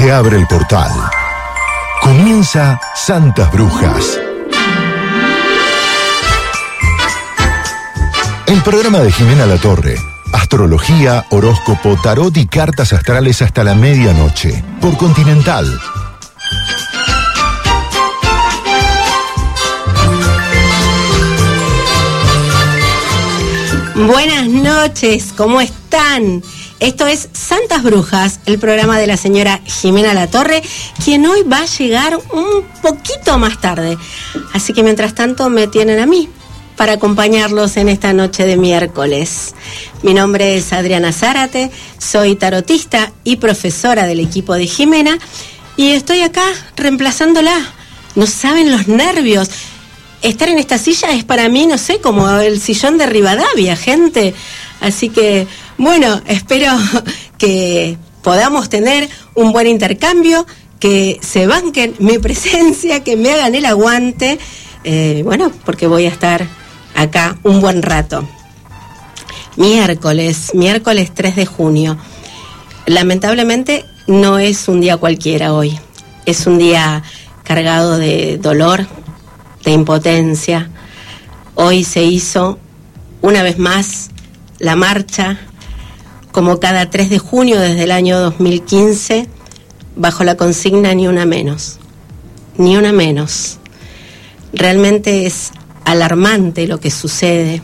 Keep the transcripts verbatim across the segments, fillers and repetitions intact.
Se abre el portal. Comienza Santas Brujas. El programa de Jimena Latorre. Astrología, horóscopo, tarot y cartas astrales hasta la medianoche. Por Continental. Buenas noches, ¿cómo están? Esto es Santas Brujas, el programa de la señora Jimena Latorre, quien hoy va a llegar un poquito más tarde. Así que mientras tanto me tienen a mí para acompañarlos en esta noche de miércoles. Mi nombre es Adriana Zárate, soy tarotista y profesora del equipo de Jimena y estoy acá reemplazándola. No saben los nervios. Estar en esta silla es para mí, no sé, como el sillón de Rivadavia, gente. Así que, bueno, espero que podamos tener un buen intercambio, que se banquen mi presencia, que me hagan el aguante. Eh, bueno, porque voy a estar acá un buen rato. Miércoles, miércoles tres de junio. Lamentablemente no es un día cualquiera hoy. Es un día cargado de dolor, de impotencia. Hoy se hizo una vez más la marcha, como cada tres de junio desde el año dos mil quince, bajo la consigna ni una menos, ni una menos. Realmente es alarmante lo que sucede.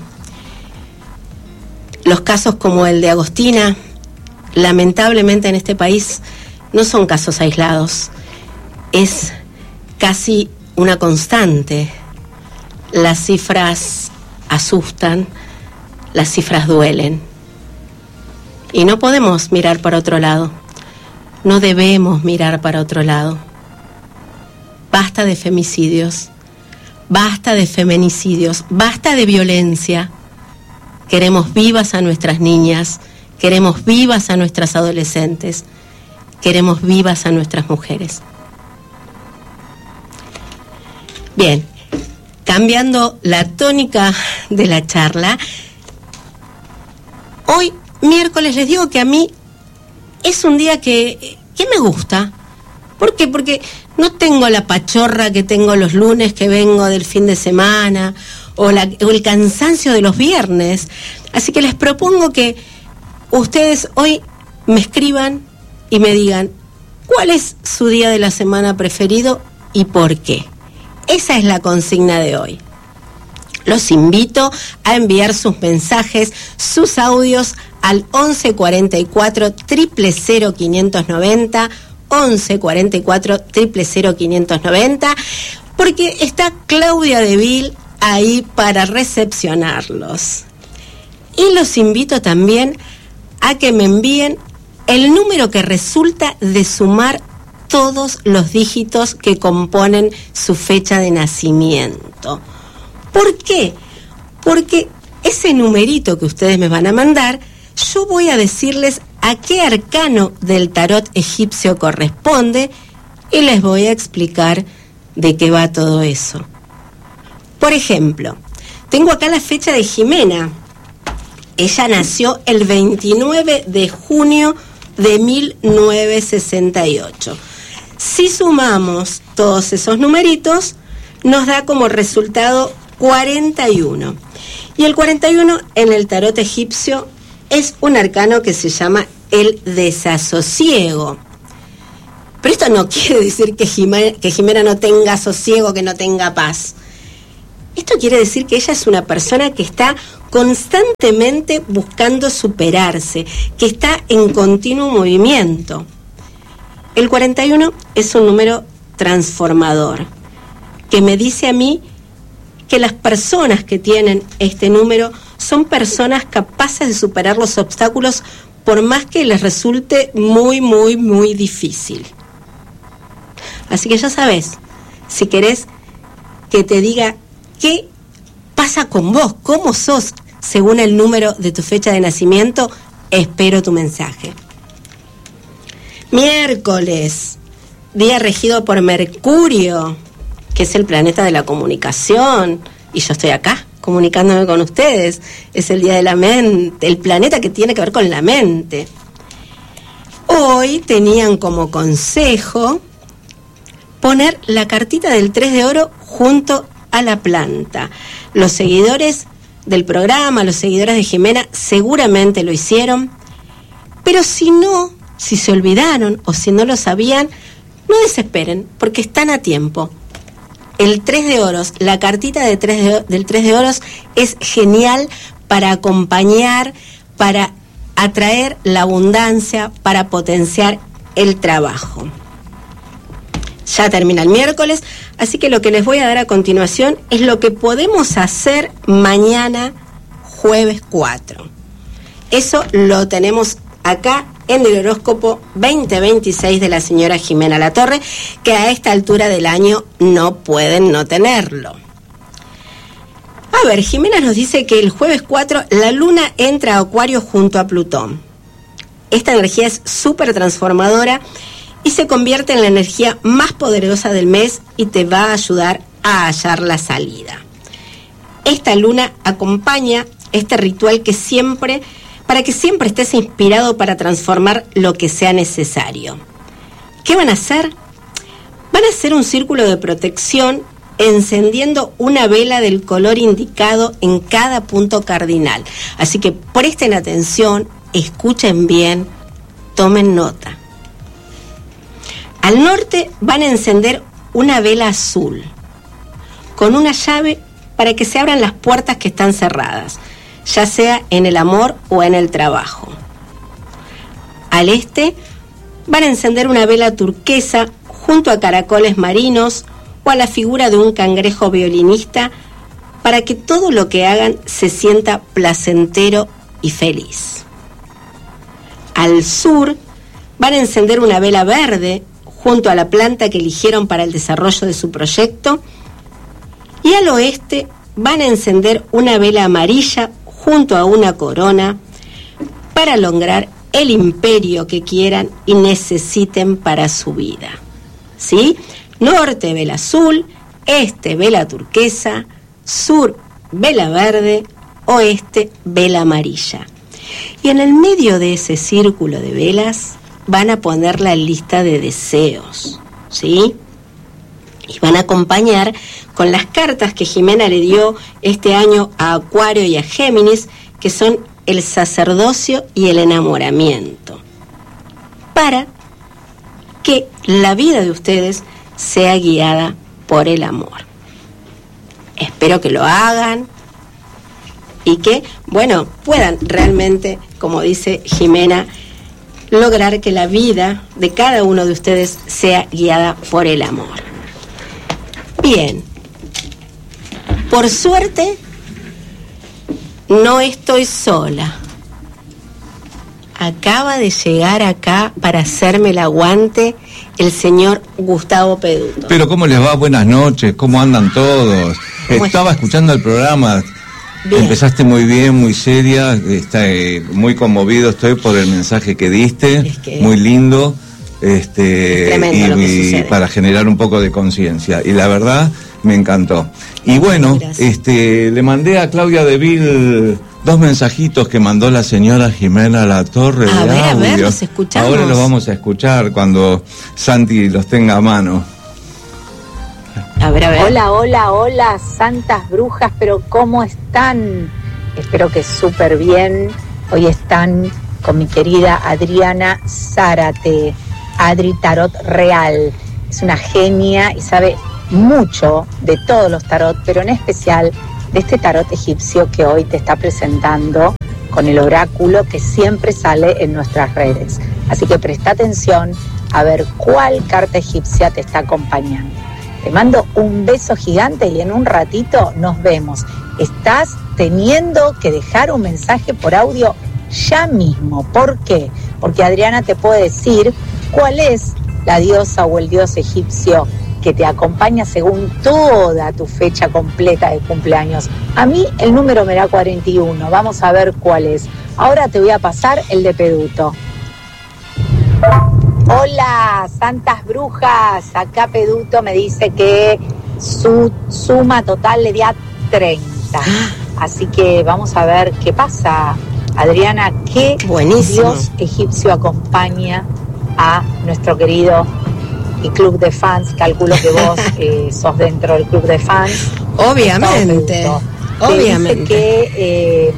Los casos como el de Agostina, lamentablemente en este país, no son casos aislados, es casi una constante. Las cifras asustan, las cifras duelen. Y no podemos mirar para otro lado. No debemos mirar para otro lado. Basta de femicidios, basta de feminicidios, basta de violencia. Queremos vivas a nuestras niñas, queremos vivas a nuestras adolescentes, queremos vivas a nuestras mujeres. Bien, cambiando la tónica de la charla, hoy, miércoles, les digo que a mí es un día que, que me gusta. ¿Por qué? Porque no tengo la pachorra que tengo los lunes, que vengo del fin de semana, o, la, o el cansancio de los viernes. Así que les propongo que ustedes hoy me escriban y me digan cuál es su día de la semana preferido y por qué. Esa es la consigna de hoy. Los invito a enviar sus mensajes, sus audios al once cuarenta y cuatro, cero cero cero, quinientos noventa, once cuarenta y cuatro, cero cero cero, quinientos noventa, porque está Claudia Deville ahí para recepcionarlos. Y los invito también a que me envíen el número que resulta de sumar todos los dígitos que componen su fecha de nacimiento. ¿Por qué? Porque ese numerito que ustedes me van a mandar, yo voy a decirles a qué arcano del tarot egipcio corresponde y les voy a explicar de qué va todo eso. Por ejemplo, tengo acá la fecha de Jimena. Ella nació el veintinueve de junio de mil novecientos sesenta y ocho. Si sumamos todos esos numeritos, nos da como resultado cuarenta y uno. Y el cuarenta y uno en el tarot egipcio es un arcano que se llama el desasosiego. Pero esto no quiere decir que Jimena, que Jimena no tenga sosiego, que no tenga paz. Esto quiere decir que ella es una persona que está constantemente buscando superarse, que está en continuo movimiento. El cuarenta y uno es un número transformador, que me dice a mí que las personas que tienen este número son personas capaces de superar los obstáculos por más que les resulte muy, muy, muy difícil. Así que ya sabes, si querés que te diga qué pasa con vos, cómo sos según el número de tu fecha de nacimiento, espero tu mensaje. Miércoles, día regido por Mercurio, que es el planeta de la comunicación, y yo estoy acá comunicándome con ustedes. Es el día de la mente, el planeta que tiene que ver con la mente. hoy tenían como consejo poner la cartita del tres de oro junto a la planta. Los seguidores del programa, los seguidores de Jimena, seguramente lo hicieron, pero si no, si se olvidaron o si no lo sabían, no desesperen, porque están a tiempo. El tres de oros, la cartita de tres de, del tres de oros es genial para acompañar, para atraer la abundancia, para potenciar el trabajo. Ya termina el miércoles, así que lo que les voy a dar a continuación es lo que podemos hacer mañana, jueves cuatro. Eso lo tenemos acá en el horóscopo veinte veintiséis de la señora Jimena Latorre, que a esta altura del año no pueden no tenerlo. A ver, Jimena nos dice que el jueves cuatro la luna entra a Acuario junto a Plutón. Esta energía es súper transformadora y se convierte en la energía más poderosa del mes y te va a ayudar a hallar la salida. Esta luna acompaña este ritual que siempre, para que siempre estés inspirado para transformar lo que sea necesario. ¿Qué van a hacer? Van a hacer un círculo de protección encendiendo una vela del color indicado en cada punto cardinal. Así que presten atención, escuchen bien, tomen nota. Al norte van a encender una vela azul con una llave para que se abran las puertas que están cerradas, ya sea en el amor o en el trabajo. Al este van a encender una vela turquesa junto a caracoles marinos o a la figura de un cangrejo violinista para que todo lo que hagan se sienta placentero y feliz. Al sur van a encender una vela verde junto a la planta que eligieron para el desarrollo de su proyecto, y al oeste van a encender una vela amarilla junto a una corona para lograr el imperio que quieran y necesiten para su vida. ¿Sí? Norte, vela azul; este, vela turquesa; sur, vela verde; oeste, vela amarilla. Y en el medio de ese círculo de velas van a poner la lista de deseos, ¿sí? Y van a acompañar con las cartas que Jimena le dio este año a Acuario y a Géminis, que son el sacerdocio y el enamoramiento, para que la vida de ustedes sea guiada por el amor. Espero que lo hagan y que, bueno, puedan realmente, como dice Jimena, lograr que la vida de cada uno de ustedes sea guiada por el amor. Bien, por suerte no estoy sola. Acaba de llegar acá para hacerme el aguante el señor Gustavo Peduto. Pero ¿cómo les va? Buenas noches, ¿cómo andan todos? Estaba escuchando el programa. Bien. Empezaste muy bien, muy seria, está, eh, muy conmovido estoy por el mensaje que diste, es que muy lindo, este, es tremendo y, lo que y sucede. Para generar un poco de conciencia, y la verdad me encantó. Y bueno, este, le mandé a Claudia Deville dos mensajitos que mandó la señora Jimena Latorre a de ver, audio. A ver, los escuchamos. Ahora los vamos a escuchar cuando Santi los tenga a mano. A ver, a ver. Hola, hola, hola, santas brujas, pero ¿cómo están? Espero que súper bien. Hoy están con mi querida Adriana Zárate, Adri Tarot Real. Es una genia y sabe mucho de todos los tarot, pero en especial de este tarot egipcio que hoy te está presentando con el oráculo que siempre sale en nuestras redes. Así que presta atención a ver cuál carta egipcia te está acompañando. Te mando un beso gigante y en un ratito nos vemos. Estás teniendo que dejar un mensaje por audio ya mismo. ¿Por qué? Porque Adriana te puede decir cuál es la diosa o el dios egipcio que te acompaña según toda tu fecha completa de cumpleaños. A mí el número me da cuarenta y uno. Vamos a ver cuál es. Ahora te voy a pasar el de Peduto. Hola, santas brujas. Acá Peduto me dice que su suma total le da treinta. Así que vamos a ver qué pasa. Adriana, ¿qué Buenísimo. dios egipcio acompaña a nuestro querido y club de fans. Calculo que vos eh, sos dentro del club de fans. Obviamente, obviamente. Dice que eh,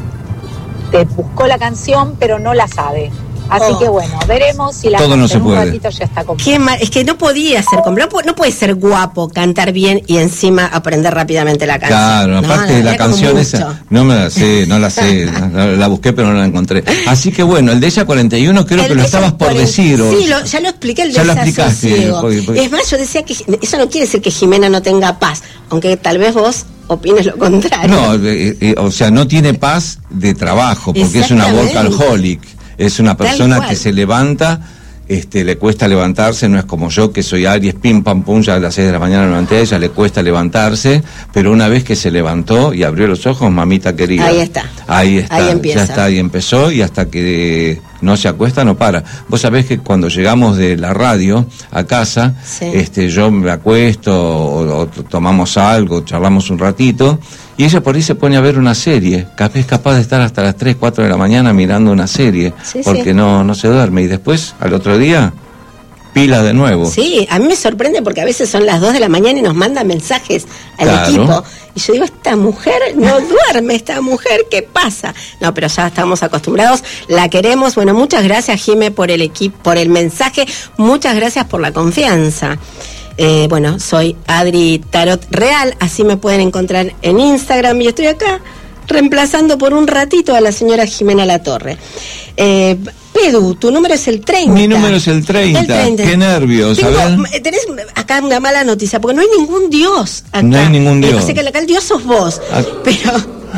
te buscó la canción, pero no la sabe. Así oh. que bueno, veremos si la Todo no se en un puede. ratito ya está completa. Qué mal, es que no podía ser completo, no puede ser guapo, cantar bien y encima aprender rápidamente la canción. Claro, no, aparte de la canción esa, no me la sé, no la sé, la, la busqué pero no la encontré. Así que bueno, el de ella cuarenta y uno creo el que lo estabas por cuarenta, decir. O... Sí, lo, ya lo expliqué, el ya lo desasosiego. explicaste. Porque, porque... Es más, yo decía que eso no quiere decir que Jimena no tenga paz, aunque tal vez vos opines lo contrario. No, eh, eh, o sea, no tiene paz de trabajo, porque es una workaholic. Es una persona que se levanta, este, le cuesta levantarse, no es como yo que soy Aries, pim pam pum, ya a las seis de la mañana me levanté, a ella le cuesta levantarse, pero una vez que se levantó y abrió los ojos, mamita querida. Ahí está. Ahí está, ahí empieza. Ya está, ahí empezó y hasta que no se acuesta no para. Vos sabés que cuando llegamos de la radio a casa, sí. este, yo me acuesto o, o tomamos algo, charlamos un ratito. Y ella por ahí se pone a ver una serie, es capaz de estar hasta las tres, cuatro de la mañana mirando una serie, sí, porque sí. No, no se duerme. Y después, al otro día, pila de nuevo. Sí, a mí me sorprende porque a veces son las dos de la mañana y nos manda mensajes al claro. equipo. Y yo digo, esta mujer no duerme, esta mujer, ¿qué pasa? No, pero ya estamos acostumbrados, la queremos. Bueno, muchas gracias, Jime, por el equipo, por el mensaje, muchas gracias por la confianza. Eh, bueno, soy Adri Tarot Real, así me pueden encontrar en Instagram y estoy acá reemplazando por un ratito a la señora Jimena Latorre. Eh, Pedu, tu número es el treinta. Mi número es el treinta. El treinta. Qué nervios, Tengo, ¿sabes? Tenés acá una mala noticia, porque no hay ningún dios acá. No hay ningún dios. O sea que acá el dios sos vos, ah. pero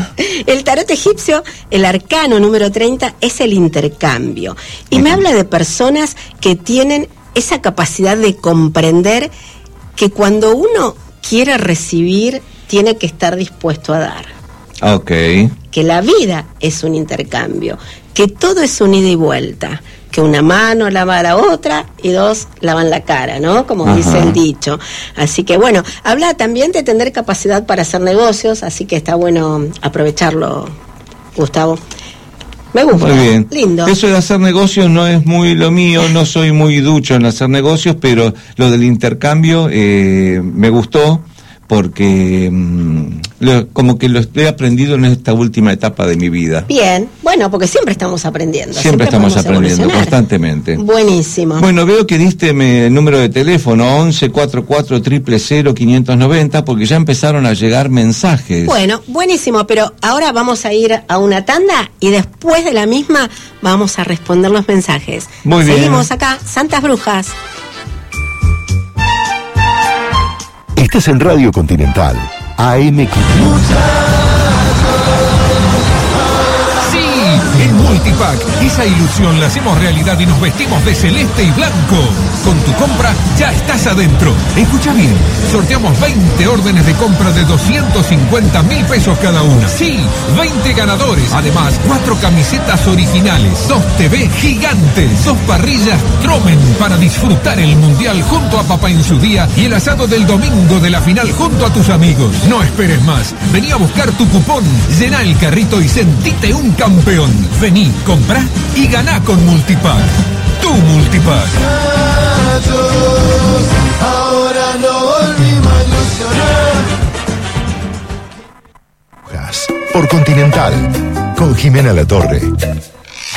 el tarot egipcio, el arcano número treinta, es el intercambio. Y uh-huh. me habla de personas que tienen esa capacidad de comprender que cuando uno quiere recibir, tiene que estar dispuesto a dar. Ok. Que la vida es un intercambio, que todo es un ida y vuelta, que una mano lava a la otra y dos lavan la cara, ¿no? Como Ajá. dice el dicho. Así que bueno, habla también de tener capacidad para hacer negocios, así que está bueno aprovecharlo, Gustavo. Me gusta. Muy bien. Lindo. Eso de hacer negocios no es muy lo mío, no soy muy ducho en hacer negocios, pero lo del intercambio eh, me gustó porque mmm, lo, como que lo he aprendido en esta última etapa de mi vida. Bien, bueno, porque siempre estamos aprendiendo. Siempre, siempre estamos aprendiendo, constantemente. Buenísimo. Bueno, veo que diste el número de teléfono once cuarenta y cuatro cero cero cero quinientos noventa porque ya empezaron a llegar mensajes. Bueno, buenísimo, pero ahora vamos a ir a una tanda y después de la misma vamos a responder los mensajes. Muy bien. Seguimos acá, Santas Brujas. Estás en Radio Continental, A M quinientos. En Multipack, esa ilusión la hacemos realidad y nos vestimos de celeste y blanco. Con tu compra ya estás adentro. Escucha bien, sorteamos veinte órdenes de compra de doscientos cincuenta mil pesos cada una. Sí, veinte ganadores. Además, cuatro camisetas originales, dos T V gigantes, dos parrillas Tromen para disfrutar el Mundial junto a papá en su día y el asado del domingo de la final junto a tus amigos. No esperes más. Vení a buscar tu cupón, llená el carrito y sentite un campeón. Vení, comprá y ganá con Multipack. Tu Multipack. Ahora no volvimos a ilusionar. Por Continental, con Jimena Latorre.